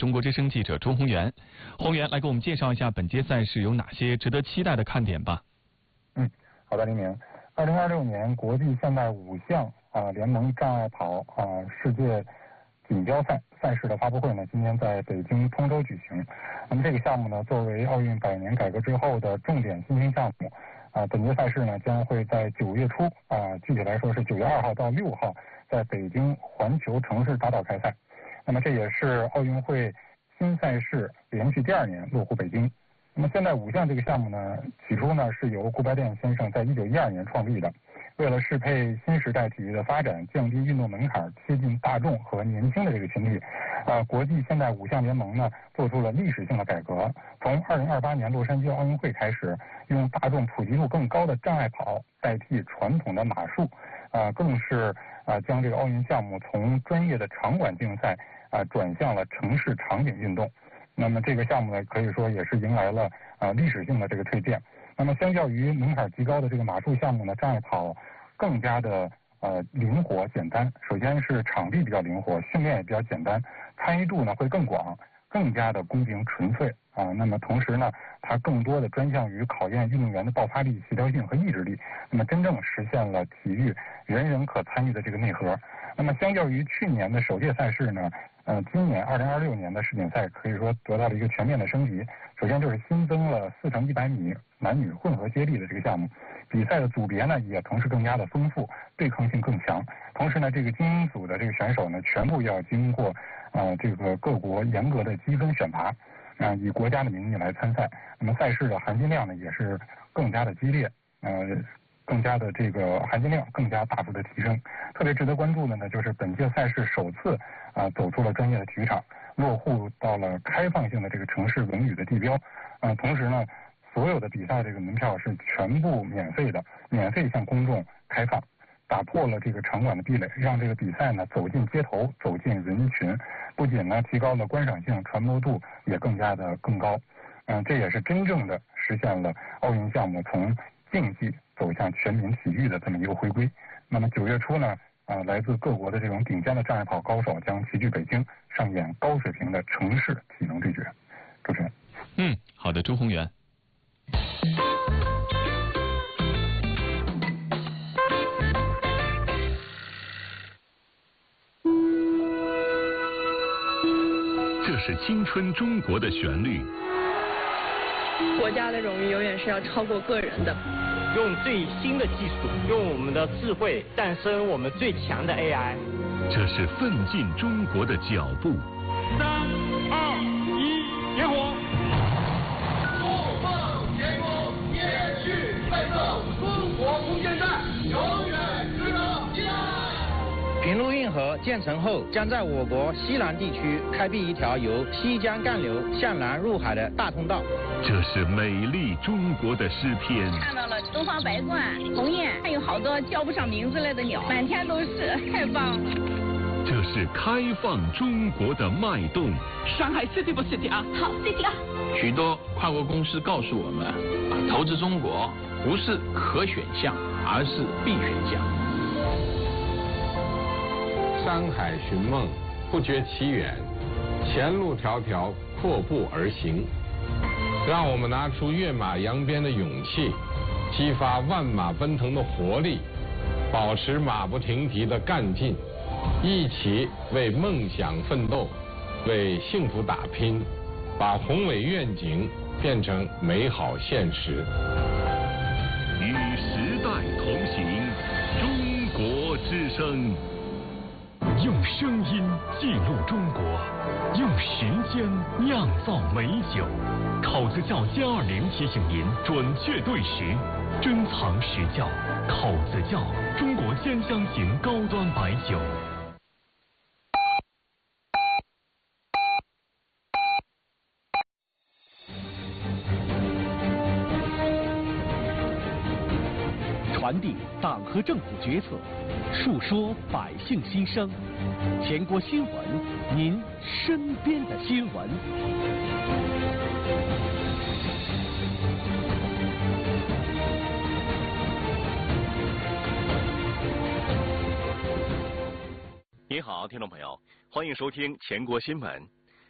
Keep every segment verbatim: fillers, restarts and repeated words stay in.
中国之声记者钟宏源。宏源来给我们介绍一下本届赛事有哪些值得期待的看点吧。 嗯，好的，黎明。二零二六年国际现代五项啊联盟障碍跑啊世界锦标赛赛事的发布会呢，今天在北京通州举行。那么这个项目呢，作为奥运百年改革之后的重点新兴项目，啊，本届赛事呢将会在九月初啊，具体来说是九月二号到六号，在北京环球城市打岛开赛。那么这也是奥运会新赛事连续第二年落户北京。那么现代五项这个项目呢，起初呢是由顾拜旦先生在一九一二年创立的。为了适配新时代体育的发展，降低运动门槛，贴近大众和年轻的这个群体，呃，国际现代五项联盟呢做出了历史性的改革。从二零二八年洛杉矶奥运会开始，用大众普及度更高的障碍跑代替传统的马术，啊、呃，更是啊、呃、将这个奥运项目从专业的场馆竞赛啊、呃、转向了城市场景运动。那么这个项目呢，可以说也是迎来了啊、呃、历史性的这个蜕变。那么相较于门槛极高的这个马术项目呢，障碍跑更加的呃灵活简单。首先是场地比较灵活，训练也比较简单，参与度呢会更广，更加的公平纯粹啊。那么同时呢，它更多的专项于考验运动员的爆发力、协调性和意志力，那么真正实现了体育人人可参与的这个内核。那么相较于去年的首届赛事呢，呃，今年二零二六年的世锦赛可以说得到了一个全面的升级。首先就是新增了四乘一百米男女混合接力的这个项目，比赛的组别呢也同时更加的丰富，对抗性更强。同时呢，这个精英组的这个选手呢，全部要经过呃这个各国严格的积分选拔，啊、呃，以国家的名义来参赛。那么赛事的含金量呢也是更加的激烈，呃。更加的这个含金量更加大幅的提升。特别值得关注的呢，就是本届赛事首次啊走出了专业的体育场，落户到了开放性的这个城市文旅的地标。啊，同时呢，所有的比赛这个门票是全部免费的，免费向公众开放，打破了这个场馆的壁垒，让这个比赛呢走进街头，走进人群。不仅呢提高了观赏性，传播度也更加的更高。嗯，这也是真正的实现了奥运项目从竞技走向全民体育的这么一个回归。那么九月初呢，啊、呃，来自各国的这种顶尖的障碍跑高手将齐聚北京，上演高水平的城市体能对决。主持人， 嗯，好的，周宏源。 这是青春中国的旋律。 国家的荣誉永远是要超过个人的。 用最新的技术，用我们的智慧诞生我们最强的 A I。 这是奋进中国的脚步。 三二一，点火！ 怒放天空，延续奋斗，中国无限战，永远值得期待。 平陆运河建成后，将在我国西南地区开辟一条由西江干流向南入海的大通道。 这是美丽中国的诗篇。 看到了东方白鹳、鸿雁，还有好多叫不上名字来的鸟，满天都是，太棒了。 这是开放中国的脉动。 上海 City 不 City 啊？ 好 City 啊！ 许多跨国公司告诉我们，投资中国不是可选项，而是必选项。 山海寻梦，不觉其远，前路迢迢，阔步而行。让我们拿出跃马扬鞭的勇气，激发万马奔腾的活力，保持马不停蹄的干劲，一起为梦想奋斗，为幸福打拼，把宏伟愿景变成美好现实。 与时代同行，中国之声。用声音记录中国，用时间酿造美酒。口子窖歼二零提醒您准确对时，珍藏实窖。口子窖，中国尖香型高端白酒。 传递党和政府决策，述说百姓心声。全国新闻，您身边的新闻。 您好，听众朋友，欢迎收听全国新闻。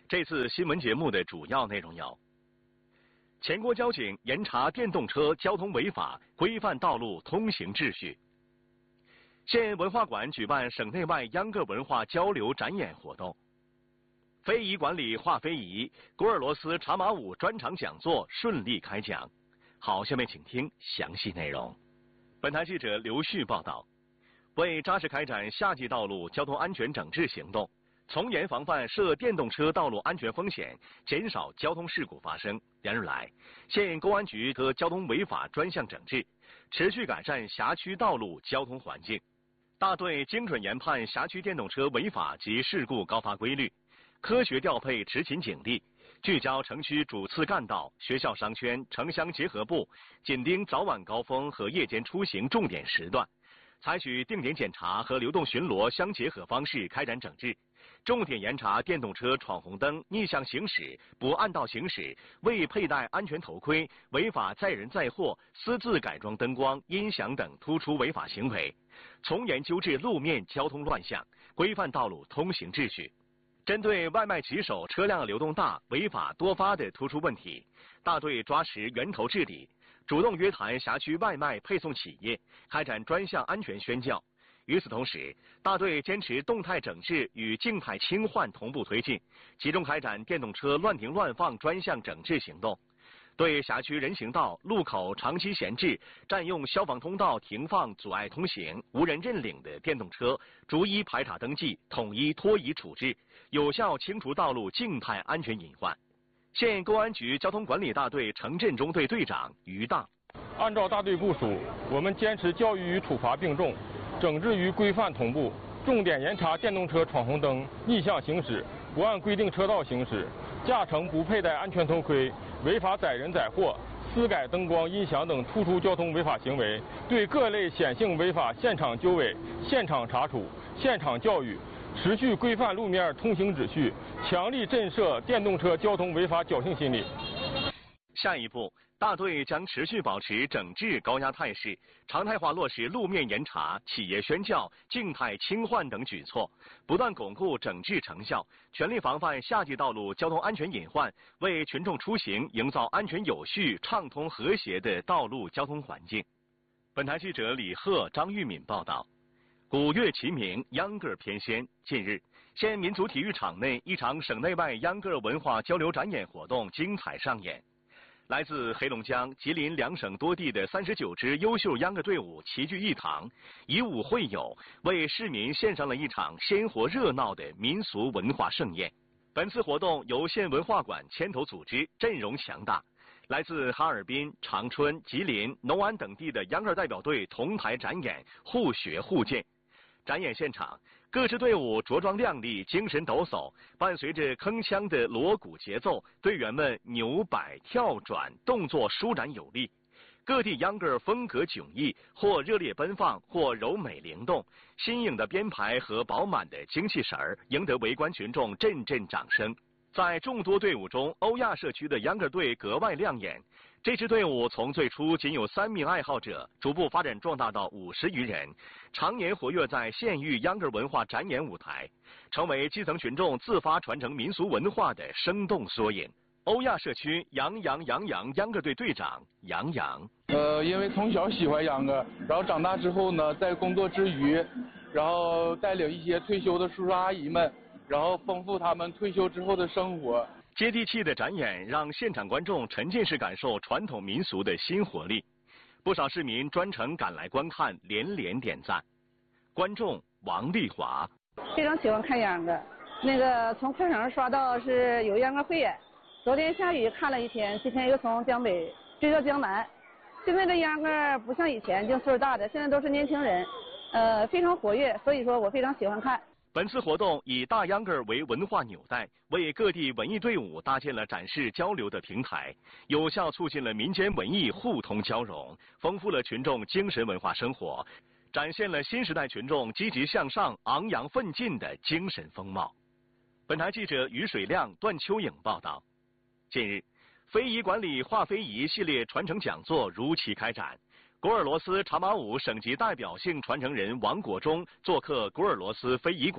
这次新闻节目的主要内容有：全国交警严查电动车交通违法，规范道路通行秩序；县文化馆举办省内外秧歌文化交流展演活动；非遗馆里话非遗，古尔罗斯茶马舞专场讲座顺利开讲。好，下面请听详细内容。本台记者刘旭报道。为扎实开展夏季道路交通安全整治行动，从严防范涉电动车道路安全风险，减少交通事故发生。连日来，县公安局和交通违法专项整治，持续改善辖区道路交通环境。大队精准研判辖区电动车违法及事故高发规律，科学调配执勤警力，聚焦城区主次干道、学校商圈、城乡结合部，紧盯早晚高峰和夜间出行重点时段。采取定点检查和流动巡逻相结合方式开展整治，重点严查电动车闯红灯、逆向行驶、不按道行驶、未佩戴安全头盔、违法载人载货、私自改装灯光、音响等突出违法行为，从严纠治路面交通乱象，规范道路通行秩序。针对外卖骑手车辆流动大、违法多发的突出问题，大队抓实源头治理，主动约谈辖区外卖配送企业，开展专项安全宣教。与此同时，大队坚持动态整治与静态清换同步推进，集中开展电动车乱停乱放专项整治行动。对辖区人行道、路口长期闲置、占用消防通道停放阻碍通行、无人认领的电动车，逐一排查登记，统一拖移处置，有效清除道路静态安全隐患。县公安局交通管理大队城镇中队队长于大， 按照大队部署，我们坚持教育与处罚并重，整治与规范同步，重点严查电动车闯红灯、逆向行驶、不按规定车道行驶、驾乘不佩戴安全头盔、违法载人载货、私改灯光、音响等突出交通违法行为，对各类显性违法现场纠尾、现场查处、现场教育，持续规范路面通行秩序，强力震慑电动车交通违法侥幸心理。 下一步，大队将持续保持整治高压态势，常态化落实路面严查、企业宣教、静态清换等举措，不断巩固整治成效，全力防范夏季道路交通安全隐患，为群众出行营造安全有序、畅通和谐的道路交通环境。本台记者李贺、张玉敏报道。古乐齐鸣，秧歌翩跹。近日，县民族体育场内一场省内外秧歌文化交流展演活动精彩上演。来自黑龙江、吉林两省多地的三十九支优秀秧歌队伍齐聚一堂，以武会友，为市民献上了一场鲜活热闹的民俗文化盛宴。本次活动由县文化馆牵头组织，阵容强大。来自哈尔滨、长春、吉林、农安等地的秧歌代表队同台展演，互学互鉴。展演现场，各支队伍着装靓丽，精神抖擞，伴随着铿锵的锣鼓节奏，队员们扭摆跳转，动作舒展有力。各地秧歌风格迥异，或热烈奔放，或柔美灵动。新颖的编排和饱满的精气神儿，赢得围观群众阵阵掌声。在众多队伍中，欧亚社区的秧歌队格外亮眼。这支队伍从最初仅有三名爱好者，逐步发展壮大到五十余人，常年活跃在县域秧歌文化展演舞台，成为基层群众自发传承民俗文化的生动缩影。欧亚社区杨洋杨洋秧歌队队长杨洋， 呃，因为从小喜欢秧歌，然后长大之后呢，在工作之余，然后带领一些退休的叔叔阿姨们，然后丰富他们退休之后的生活。 接地气的展演让现场观众沉浸式感受传统民俗的新活力，不少市民专程赶来观看，连连点赞。观众王丽华， 非常喜欢看秧歌，那个从快手上刷到是有秧歌汇演，昨天下雨看了一天，今天又从江北追到江南。现在的秧歌不像以前就岁数大的，现在都是年轻人，呃，非常活跃，所以说我非常喜欢看。 本次活动以大秧歌为文化纽带，为各地文艺队伍搭建了展示交流的平台，有效促进了民间文艺互通交融，丰富了群众精神文化生活，展现了新时代群众积极向上、昂扬奋进的精神风貌。本台记者于水亮、段秋颖报道。近日，非遗馆里话非遗系列传承讲座如期开展。古尔罗斯茶马舞省级代表性传承人王国忠做客古尔罗斯非遗馆。